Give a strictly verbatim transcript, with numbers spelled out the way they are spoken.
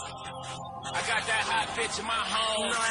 I got that hot bitch in my home.